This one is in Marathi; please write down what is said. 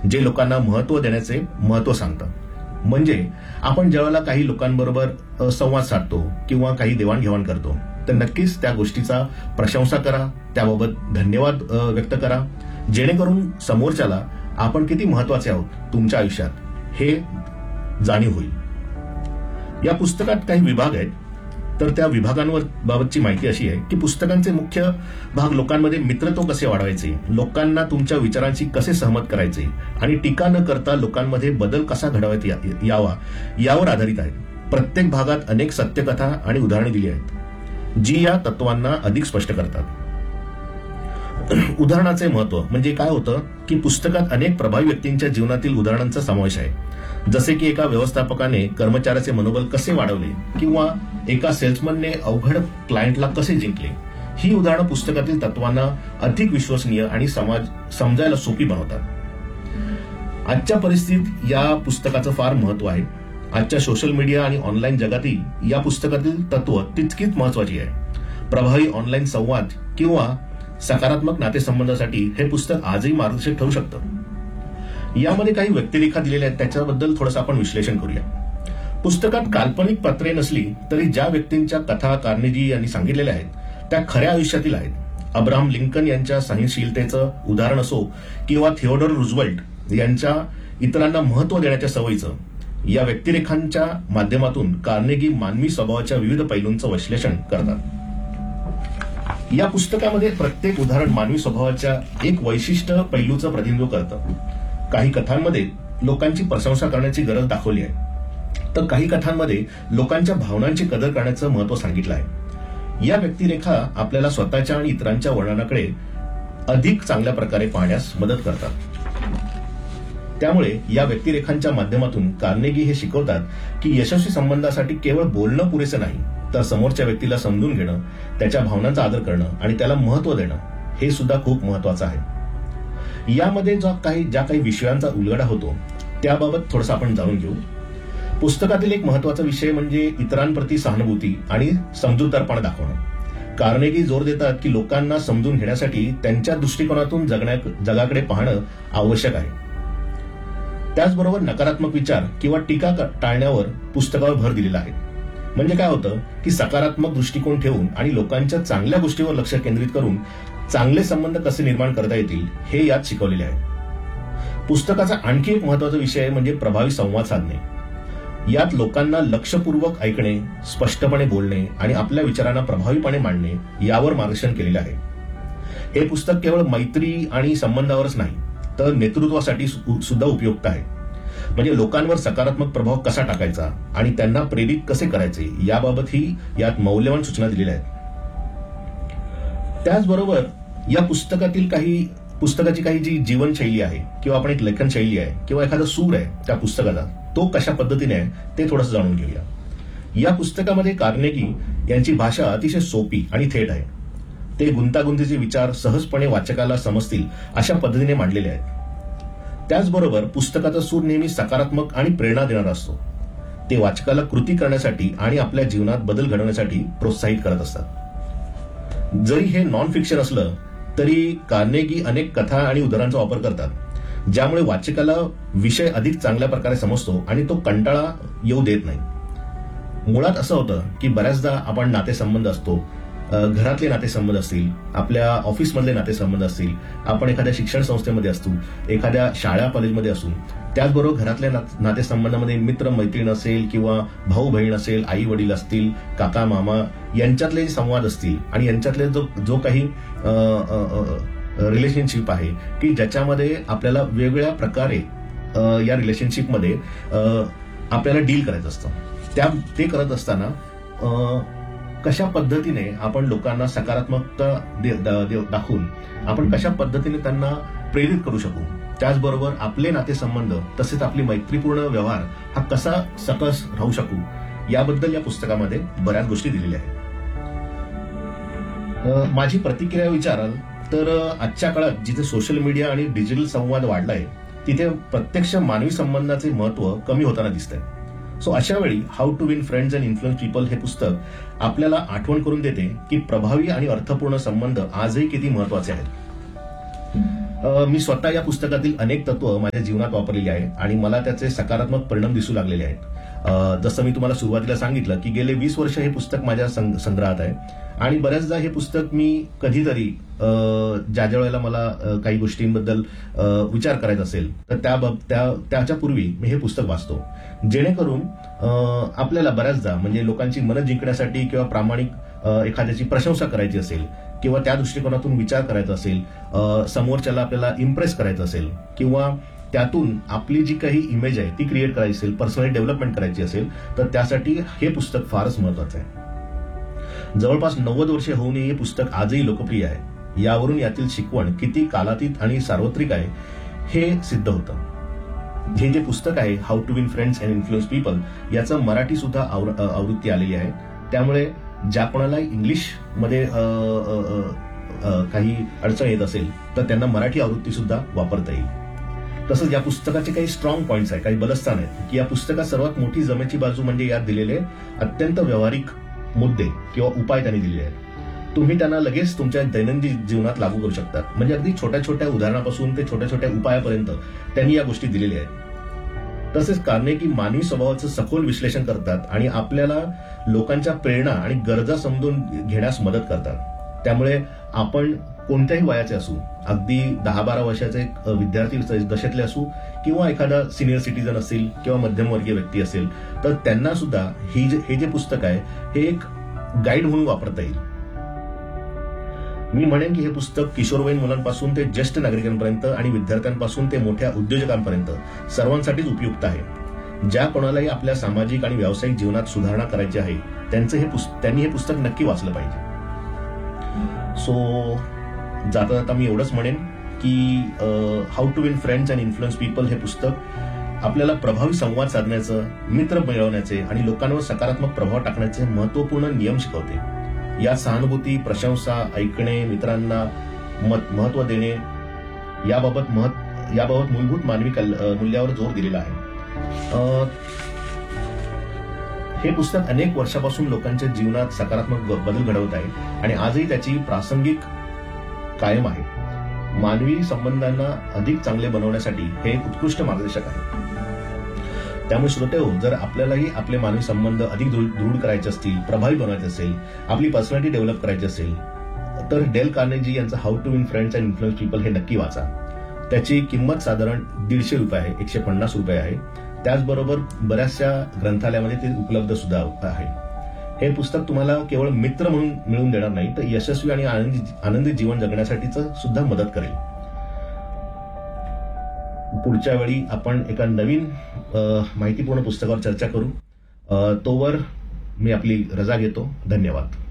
जे लोकांना महत्त्व देण्याचे महत्त्व सांगतं. म्हणजे आपण ज्यावेळेला काही लोकांबरोबर संवाद साधतो किंवा काही देवाणघेवाण करतो तर नक्कीच त्या गोष्टीचा प्रशंसा करा, त्याबाबत धन्यवाद व्यक्त करा, जेणेकरून समोरच्याला आपण किती महत्वाचे आहोत तुमच्या आयुष्यात हे जाणीव होईल. या पुस्तकात काही विभाग आहेत, तर त्या विभागांवर बाबतची माहिती अशी आहे की पुस्तकांचे मुख्य भाग लोकांमध्ये मित्रत्व कसे वाढवायचे, लोकांना तुमच्या विचारांशी कसे सहमत करायचे आणि टीका न करता लोकांमध्ये बदल कसा घडवायचा यावा यावर आधारित आहेत. प्रत्येक भागात अनेक सत्यकथा आणि उदाहरणे दिली आहेत जी या तत्वांना अधिक स्पष्ट करतात. उदाहरणाचे महत्व म्हणजे काय होतं की पुस्तकात अनेक प्रभावी व्यक्तींच्या जीवनातील उदाहरणांचा समावेश आहे, जसे की एका व्यवस्थापकाने कर्मचाऱ्याचे मनोबल कसे वाढवले किंवा एका सेल्समनने अवघड क्लायंटला कसे जिंकले. ही उदाहरणं पुस्तकातील तत्वांना अधिक विश्वसनीय आणि समजायला सोपी बनवतात. आजच्या परिस्थितीत या पुस्तकाचं फार महत्व आहे. आजच्या सोशल मीडिया आणि ऑनलाईन जगातही या पुस्तकातील तत्व तितकीच महत्वाची आहे. प्रभावी ऑनलाईन संवाद किंवा सकारात्मक नातेसंबंधासाठी हे पुस्तक आजही मार्गदर्शक ठरू शकतं. यामध्ये काही व्यक्तिरेखा दिलेल्या आहेत, त्याच्याबद्दल थोडंसं आपण विश्लेषण करूया. पुस्तकात काल्पनिक पात्रे नसली तरी ज्या व्यक्तींच्या कथा कार्नेगी यांनी सांगितलेल्या आहेत त्या खऱ्या आयुष्यातील आहेत. अब्राहम लिंकन यांच्या सहनशीलतेचं उदाहरण असो किंवा थिओडोर रूझवेल्ट यांच्या इतरांना महत्व देण्याच्या सवयीचं, या व्यक्तिरेखांच्या माध्यमातून कार्नेगी मानवी स्वभावाच्या विविध पैलूंचं विश्लेषण करतात. या पुस्तकामध्ये प्रत्येक उदाहरण मानवी स्वभावाच्या एक वैशिष्ट्य पैलूचं प्रतिनिधित्व करतं. काही कथांमध्ये लोकांची प्रशंसा करण्याची गरज दाखवली आहे, तर काही कथांमध्ये लोकांच्या भावनांची कदर करण्याचं महत्व सांगितलं आहे. या व्यक्तिरेखा आपल्याला स्वतःच्या आणि इतरांच्या वर्णनाकडे अधिक चांगल्या प्रकारे पाहण्यास मदत करतात. त्यामुळे या व्यक्तिरेखांच्या माध्यमातून कार्नेगी हे शिकवतात की यशस्वी संबंधासाठी केवळ बोलणं पुरेसं नाही, तर समोरच्या व्यक्तीला समजून घेणं, त्याच्या भावनांचा आदर करणं आणि त्याला महत्व देणं हे सुद्धा खूप महत्वाचं आहे. यामध्ये ज्या काही विषयांचा उलगडा होतो त्याबाबत थोडंसं आपण जाणून घेऊ. पुस्तकातील एक महत्वाचा विषय म्हणजे इतरांप्रती सहानुभूती आणि समजूतदारपणा दाखवणं. कार्नेगी जोर देतात की लोकांना समजून घेण्यासाठी त्यांच्या दृष्टिकोनातून जगाकडे पाहणं आवश्यक आहे. त्याचबरोबर नकारात्मक विचार किंवा टीका टाळण्यावर पुस्तकावर भर दिलेला आहे. म्हणजे काय होतं की सकारात्मक दृष्टिकोन ठेवून आणि लोकांच्या चांगल्या गोष्टीवर लक्ष केंद्रित करून चांगले संबंध कसे निर्माण करता येतील हे यात शिकवलेले आहे. पुस्तकाचा आणखी एक महत्वाचा विषय म्हणजे प्रभावी संवाद साधणे. यात लोकांना लक्षपूर्वक ऐकणे, स्पष्टपणे बोलणे आणि आपल्या विचारांना प्रभावीपणे मांडणे यावर मार्गदर्शन केलेले आहे. हे पुस्तक केवळ मैत्री आणि संबंधावरच नाही तर नेतृत्वासाठी सुद्धा उपयुक्त आहे. म्हणजे लोकांवर सकारात्मक प्रभाव कसा टाकायचा आणि त्यांना प्रेरित कसे करायचे याबाबतही यात मौल्यवान सूचना दिलेल्या आहेत. त्याचबरोबर या पुस्तकाची काही जी जीवनशैली आहे किंवा आपण एक लेखनशैली आहे किंवा एखादा सूर आहे त्या पुस्तकाचा, तो कशा पद्धतीने आहे ते थोडंसं जाणून घेऊया. या पुस्तकामध्ये कार्नेगी यांची भाषा अतिशय सोपी आणि थेट आहे. ते गुंतागुंतीचे विचार सहजपणे वाचकाला समजतील अशा पद्धतीने मांडलेले आहेत. त्याचबरोबर पुस्तकाचा सूर नेहमी सकारात्मक आणि प्रेरणा देणारा असतो. ते वाचकाला कृती करण्यासाठी आणि आपल्या जीवनात बदल घडवण्यासाठी प्रोत्साहित करत असतात. जरी हे नॉन फिक्शन असलं तरी कार्नेगी अनेक कथा आणि उदाहरणांचा वापर करतात, ज्यामुळे वाचकाला विषय अधिक चांगल्या प्रकारे समजतो आणि तो कंटाळा येऊ देत नाही. मुळात असं होतं की बऱ्याचदा आपण नातेसंबंध असतो, घरातले नातेसंबंध असतील, आपल्या ऑफिसमधले नातेसंबंध असतील, आपण एखाद्या शिक्षण संस्थेमध्ये असतो, एखाद्या शाळा कॉलेजमध्ये असू, त्याचबरोबर घरातल्या नातेसंबंधामध्ये मित्र मैत्रीण असेल किंवा भाऊ बहीण असेल, आई वडील असतील, काका मामा यांच्यातले संवाद असतील आणि यांच्यातले जो काही रिलेशनशिप आहे की ज्याच्यामध्ये आपल्याला वेगवेगळ्या प्रकारे या रिलेशनशिपमध्ये आपल्याला डील करायचं असतं. ते करत असताना कशा पद्धतीने आपण लोकांना सकारात्मकता दाखवून आपण कशा पद्धतीने त्यांना प्रेरित करू शकू, त्याचबरोबर आपले नातेसंबंध तसेच आपली मैत्रीपूर्ण व्यवहार हा कसा सकस राहू शकू याबद्दल या पुस्तकामध्ये बऱ्याच गोष्टी दिलेल्या आहेत. माझी प्रतिक्रिया विचाराल तर आजच्या काळात जिथे सोशल मीडिया आणि डिजिटल संवाद वाढलाय तिथे प्रत्यक्ष मानवी संबंधाचे महत्व कमी होताना दिसतंय. सो अशा वेळी how to win friends and influence people हे पुस्तक आपल्याला आठवण करून देते की प्रभावी आणि अर्थपूर्ण संबंध आजही किती महत्वाचे आहेत. मी स्वतः या पुस्तकातील अनेक तत्व माझ्या जीवनात वापरलेली आहे आणि मला त्याचे सकारात्मक परिणाम दिसू लागलेले आहेत. जसं मी तुम्हाला सुरुवातीला सांगितलं की गेले 20 वर्ष हे पुस्तक माझ्या संग्रहात आहे आणि बऱ्याचदा हे पुस्तक मी कधीतरी ज्या वेळेला मला काही गोष्टींबद्दल विचार करायचा असेल तर त्याच्या पूर्वी मी हे पुस्तक वाचतो, जेणेकरून आपल्याला बऱ्याचदा म्हणजे लोकांची मनं जिंकण्यासाठी किंवा प्रामाणिक एखाद्याची प्रशंसा करायची असेल किंवा त्या दृष्टिकोनातून विचार करायचा असेल, समोरच्याला आपल्याला इम्प्रेस करायचं असेल किंवा त्यातून आपली जी काही इमेज आहे ती क्रिएट करायची असेल, पर्सनली डेव्हलपमेंट करायची असेल, तर त्यासाठी हे पुस्तक फारच महत्वाचं आहे. जवळपास 90 वर्षे होऊनही हे पुस्तक आजही लोकप्रिय आहे. यावरून यातील शिकवण किती कालातीत आणि सार्वत्रिक आहे हे सिद्ध होतं. हे जे पुस्तक आहे how to win friends and influence people याचं मराठी सुद्धा आवृत्ती आलेली आहे. त्यामुळे ज्या कोणाला इंग्लिश मध्ये काही अडचण येत असेल तर त्यांना मराठी आवृत्ती सुद्धा वापरता येईल. तसंच या पुस्तकाचे काही स्ट्रॉंग पॉइंट्स आहेत, काही बलस्थान आहेत की या पुस्तकात सर्वात मोठी जमेची बाजू म्हणजे यात दिलेले अत्यंत व्यावहारिक मुद्दे किंवा उपाय त्यांनी दिलेले आहेत. तुम्ही त्यांना लगेच तुमच्या दैनंदिन जीवनात लागू करू शकता. म्हणजे अगदी छोट्या छोट्या उदाहरणापासून ते छोट्या छोट्या उपायापर्यंत त्यांनी या गोष्टी दिलेल्या आहेत. तसेच कार्नेगी मानवी स्वभावाचं सखोल विश्लेषण करतात आणि आपल्याला लोकांच्या प्रेरणा आणि गरजा समजून घेण्यास मदत करतात. त्यामुळे आपण कोणत्याही वयाचे असू, अगदी 10-12 वर्षाचे विद्यार्थी दशेतले असू किंवा एखादा सिनियर सिटीजन असेल किंवा मध्यमवर्गीय व्यक्ती असेल, तर त्यांना सुद्धा हे जे पुस्तक आहे हे एक गाईड म्हणून वापरता येईल. मी म्हणेन की हे पुस्तक किशोरवयीन मुलांपासून ते ज्येष्ठ नागरिकांपर्यंत आणि विद्यार्थ्यांपासून ते मोठ्या उद्योजकांपर्यंत सर्वांसाठीच उपयुक्त आहे. ज्या कोणालाही आपल्या सामाजिक आणि व्यावसायिक जीवनात सुधारणा करायची आहे त्यांनी हे पुस्तक नक्की वाचलं पाहिजे. सो जाता जाता मी एवढंच म्हणेन की how to win friends and influence people हे पुस्तक आपल्याला प्रभावी संवाद साधण्याचं, मित्र मिळवण्याचे आणि लोकांवर सकारात्मक प्रभाव टाकण्याचे महत्वपूर्ण नियम शिकवते. या सहानुभूती, प्रशंसा, ऐकणे, मित्रांना महत्व देणे याबाबत मूलभूत मानवी मूल्यावर जोर दिलेला आहे. हे पुस्तक अनेक वर्षापासून लोकांच्या जीवनात सकारात्मक बदल घडवत आहे आणि आजही त्याची प्रासंगिक कायम आहे. मानवी संबंधांना अधिक चांगले बनवण्यासाठी हे एक उत्कृष्ट मार्गदर्शक आहे. त्यामुळे श्रोतेहो, जर आपल्यालाही आपले मानवी संबंध अधिक दृढ करायचे असतील, प्रभावी बनवायचे असेल, आपली पर्सनॅलिटी डेव्हलप करायची असेल, तर डेल कार्नेगी यांचं how to win friends and influence people हे नक्की वाचा. त्याची किंमत साधारण ₹150 आहे, ₹150 आहे. त्याचबरोबर बऱ्याचशा ग्रंथालयामध्ये ते उपलब्ध सुद्धा आहे. हे पुस्तक तुम्हाला केवळ मित्र म्हणून मिळवून देणार नाही, तर यशस्वी आणि आनंदी जीवन जगण्यासाठीच सुद्धा मदत करेल. पुढच्या वेळी आपण एका नवीन माहितीपूर्ण पुस्तकावर चर्चा करू. तोवर मी आपली रजा घेतो. धन्यवाद.